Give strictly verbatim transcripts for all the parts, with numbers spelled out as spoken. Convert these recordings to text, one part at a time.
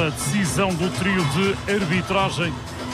esta decisão do trio de arbitragem.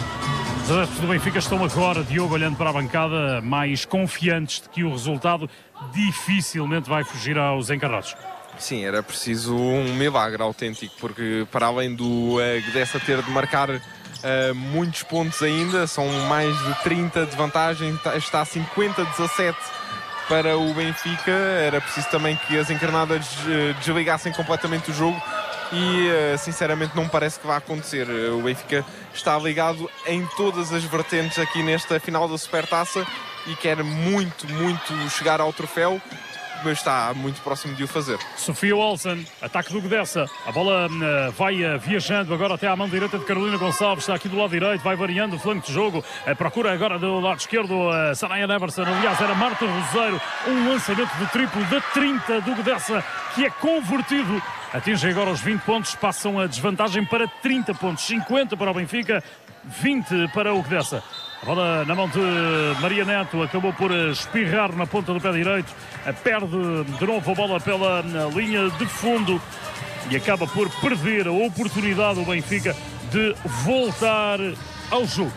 Os adeptos do Benfica estão agora, Diogo, olhando para a bancada, mais confiantes de que o resultado dificilmente vai fugir aos encarnados. Sim, era preciso um milagre autêntico, porque para além do uh, dessa ter de marcar uh, muitos pontos ainda, são mais de trinta de vantagem, está a cinquenta a dezassete para o Benfica. Era preciso também que as encarnadas uh, desligassem completamente o jogo e uh, sinceramente não parece que vai acontecer. Uh, o Benfica está ligado em todas as vertentes aqui nesta final da Supertaça e quer muito, muito chegar ao troféu, mas está muito próximo de o fazer. Sofia Olsen, ataque do Gdessa, a bola uh, vai uh, viajando agora até à mão direita de Carolina Gonçalves, está aqui do lado direito, vai variando o flanco de jogo, uh, procura agora do lado esquerdo uh, Sanaya Neverson, aliás era Marta Roseiro, um lançamento de triplo de trinta do Gdessa, que é convertido, atinge agora os vinte pontos, passam a desvantagem para trinta pontos, cinquenta para o Benfica, vinte para o Gdessa. A bola na mão de Maria Neto, acabou por espirrar na ponta do pé direito, perde de novo a bola pela linha de fundo e acaba por perder a oportunidade do Benfica de voltar ao jogo.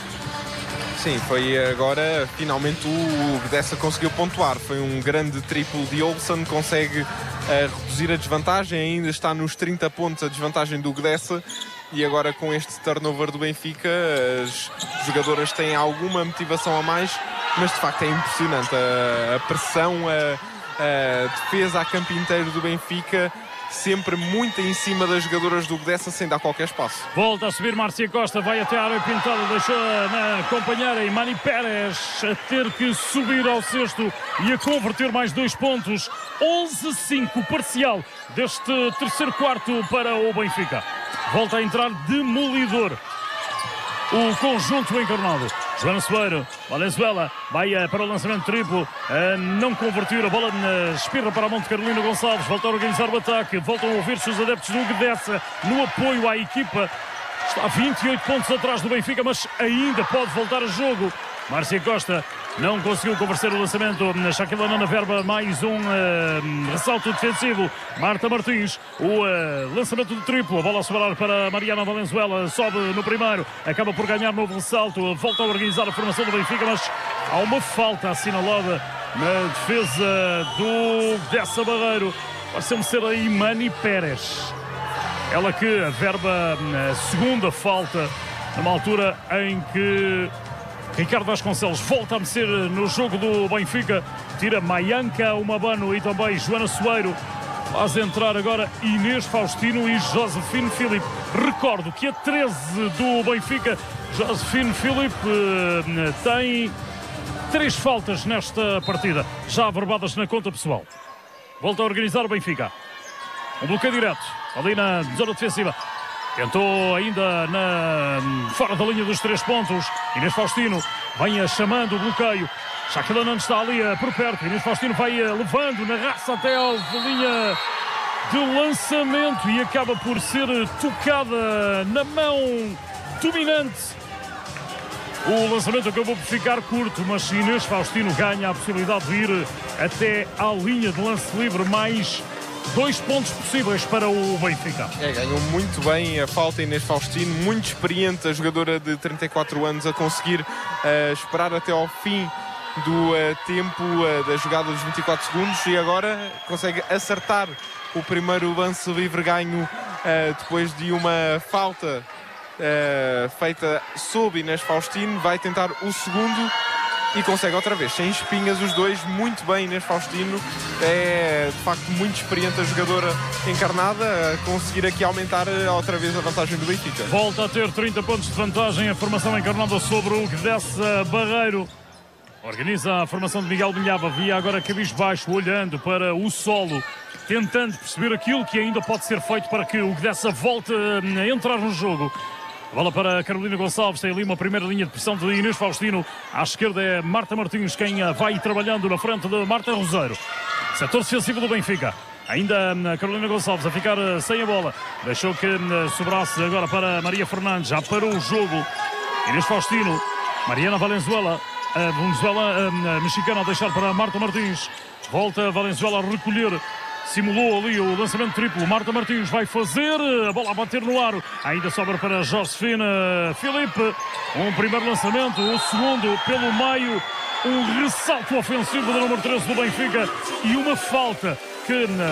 Sim, foi agora, finalmente o Gdessa conseguiu pontuar, foi um grande triplo de Olsen, consegue uh, reduzir a desvantagem, ainda está nos trinta pontos a desvantagem do Gdessa. E agora com este turnover do Benfica, as jogadoras têm alguma motivação a mais, mas de facto é impressionante a, a pressão, a, a defesa a campo inteiro do Benfica, sempre muito em cima das jogadoras do Gdessa, sem dar qualquer espaço. Volta a subir Márcia Costa, vai até a área pintada, deixou na companheira Imani Pérez a ter que subir ao cesto e a converter mais dois pontos. onze a cinco parcial deste terceiro quarto para o Benfica. Volta a entrar demolidor o conjunto encarnado. Joana Soeiro, Valenzuela, vai para o lançamento triplo, a não convertir, a bola na espirra para a mão de Carolina Gonçalves, volta a organizar o ataque, voltam a ouvir-se os adeptos do Gdessa no apoio à equipa. Está a vinte e oito pontos atrás do Benfica, mas ainda pode voltar a jogo. Márcia Costa não conseguiu converter o lançamento. Shaquille Nana Verba, mais um uh, ressalto defensivo. Marta Martins, o uh, lançamento do triplo. A bola a sobrar para Mariana Valenzuela. Sobe no primeiro, acaba por ganhar novo ressalto. Volta a organizar a formação do Benfica, mas há uma falta assinalada na defesa do Gdessa Barreiro. Parece-me ser a Imani Pérez. Ela que a Verba, a segunda falta, numa altura em que Ricardo Vasconcelos volta a meter no jogo do Benfica, tira Mayanka Umabano e também Joana Soeiro. Faz entrar agora Inês Faustino e Josefine Filipe. Recordo que a treze do Benfica, Josefine Filipe eh, tem três faltas nesta partida, já averbadas na conta pessoal. Volta a organizar o Benfica. Um bloqueio direto, ali na zona defensiva. Tentou ainda na, fora da linha dos três pontos. Inês Faustino vem chamando o bloqueio. Shaquille não está ali por perto. Inês Faustino vai levando na raça até a linha de lançamento e acaba por ser tocada na mão dominante. O lançamento acabou por ficar curto, mas Inês Faustino ganha a possibilidade de ir até à linha de lance livre, mais dois pontos possíveis para o Benfica. É, ganhou muito bem a falta Inês Faustino, muito experiente, a jogadora de trinta e quatro anos, a conseguir uh, esperar até ao fim do uh, tempo uh, da jogada dos vinte e quatro segundos e agora consegue acertar o primeiro lance livre ganho uh, depois de uma falta uh, feita sob Inês Faustino. Vai tentar o segundo e consegue outra vez, sem espinhas os dois, muito bem Inês Faustino. É de facto muito experiente a jogadora encarnada, a conseguir aqui aumentar outra vez a vantagem do Benfica. Volta a ter trinta pontos de vantagem a formação encarnada sobre o Gdessa Barreiro. Organiza a formação de Miguel Milhava, via agora cabisbaixo, olhando para o solo, tentando perceber aquilo que ainda pode ser feito para que o Gdessa volte a entrar no jogo. Bola para Carolina Gonçalves, tem ali uma primeira linha de pressão de Inês Faustino. À esquerda é Marta Martins quem vai trabalhando na frente de Marta Roseiro. Setor defensivo do Benfica. Ainda a Carolina Gonçalves a ficar sem a bola. Deixou que sobrasse agora para Maria Fernandes. Já parou o jogo. Inês Faustino. Mariana Valenzuela. A Venezuela a mexicana a deixar para Marta Martins. Volta a Valenzuela a recolher simulou ali o lançamento triplo. Marta Martins vai fazer, a bola a bater no aro, ainda sobra para Josefina Filipe. Um primeiro lançamento, o segundo pelo meio, um ressalto ofensivo do número treze do Benfica e uma falta que na